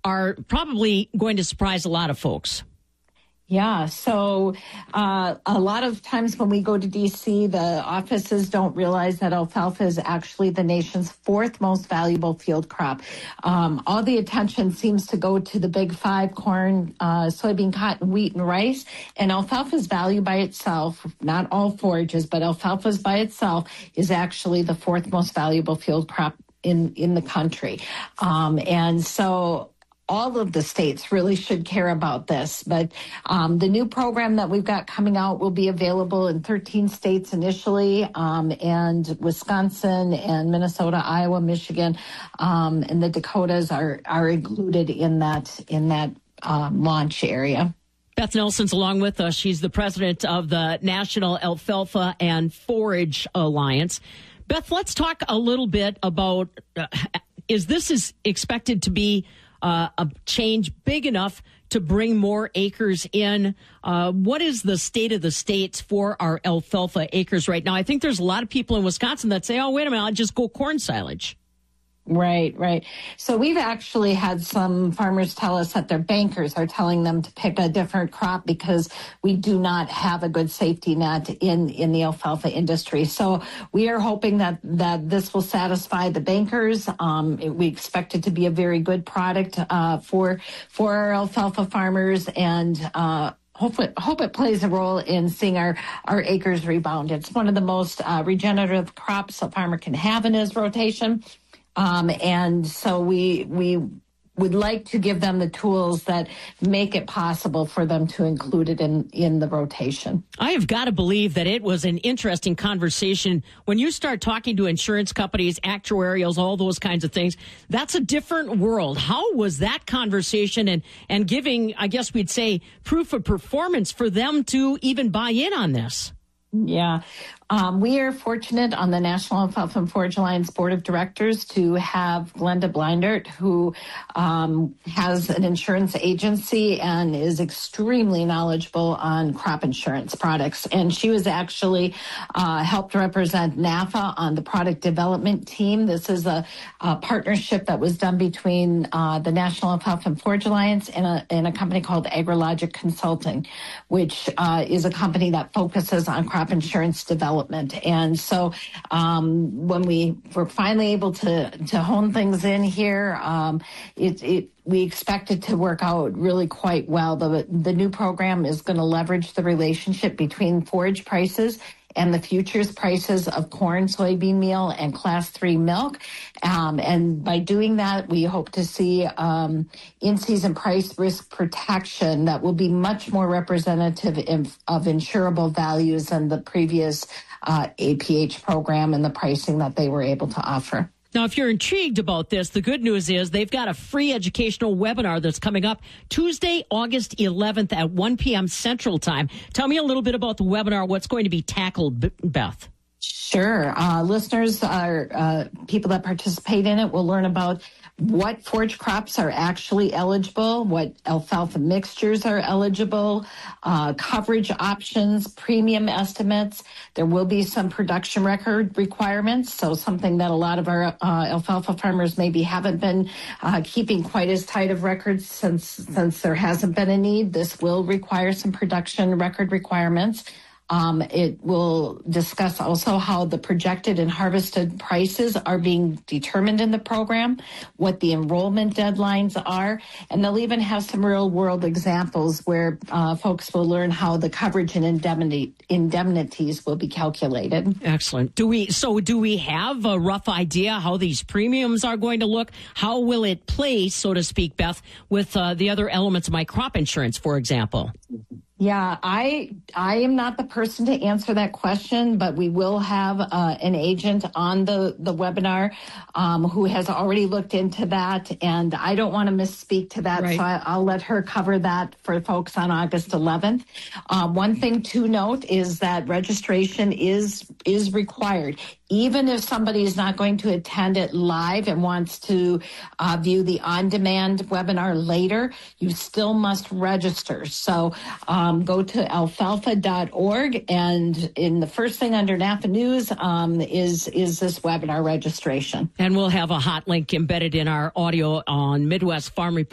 are probably going to surprise a lot of folks. Yeah, so a lot of times when we go to D.C., the offices don't realize that alfalfa is actually the nation's fourth most valuable field crop. All the attention seems to go to the big five: corn, soybean, cotton, wheat, and rice. And alfalfa's value by itself, not all forages, but alfalfa's by itself is actually the fourth most valuable field crop in the country. And so all of the states really should care about this. But the new program that we've got coming out will be available in 13 states initially, and Wisconsin and Minnesota, Iowa, Michigan, and the Dakotas are included in that launch area. Beth Nelson's along with us. She's the president of the National Alfalfa and Forage Alliance. Beth, let's talk a little bit about, is expected to be a change big enough to bring more acres in? What is the state of the states for our alfalfa acres right now? I think there's a lot of people in Wisconsin that say, oh, wait a minute, I'll just go corn silage. Right. So we've actually had some farmers tell us that their bankers are telling them to pick a different crop because we do not have a good safety net in the alfalfa industry. So we are hoping that this will satisfy the bankers. We expect it to be a very good product for our alfalfa farmers, and hope it plays a role in seeing our acres rebound. It's one of the most regenerative crops a farmer can have in his rotation. And so we would like to give them the tools that make it possible for them to include it in the rotation. I have got to believe that it was an interesting conversation. When you start talking to insurance companies, actuarials, all those kinds of things, that's a different world. How was that conversation and giving, I guess we'd say, proof of performance for them to even buy in on this? Yeah. We are fortunate on the National Alfalfa and Forage Alliance Board of Directors to have Glenda Blindert, who has an insurance agency and is extremely knowledgeable on crop insurance products. And she was actually helped represent NAFA on the product development team. This is a partnership that was done between the National Alfalfa and Forage Alliance and a company called AgriLogic Consulting, which is a company that focuses on crop insurance development. And so when we were finally able to hone things in here, we expect it to work out really quite well. The new program is going to leverage the relationship between forage prices and the futures prices of corn, soybean meal, and Class 3 milk. And by doing that, we hope to see in-season price risk protection that will be much more representative of insurable values than the previous APH program and the pricing that they were able to offer. Now, if you're intrigued about this, the good news is they've got a free educational webinar that's coming up Tuesday, August 11th at 1 p.m. Central Time. Tell me a little bit about the webinar, what's going to be tackled, Beth. Sure. Listeners are people that participate in it will learn about what forage crops are actually eligible, what alfalfa mixtures are eligible, coverage options, premium estimates. There will be some production record requirements, so something that a lot of our alfalfa farmers maybe haven't been keeping quite as tight of records since there hasn't been a need. This will require some production record requirements. It will discuss also how the projected and harvested prices are being determined in the program, what the enrollment deadlines are, and they'll even have some real-world examples where folks will learn how the coverage and indemnities will be calculated. Excellent. Do we have a rough idea how these premiums are going to look? How will it play, so to speak, Beth, with the other elements of my crop insurance, for example? Yeah, I am not the person to answer that question, but we will have an agent on the webinar who has already looked into that, and I don't want to misspeak to that, right. So I'll let her cover that for folks on August 11th. One thing to note is that registration is required. Even if somebody is not going to attend it live and wants to view the on-demand webinar later, you still must register. So go to alfalfa.org, and in the first thing under NAFA News is this webinar registration. And we'll have a hot link embedded in our audio on Midwest Farm Report.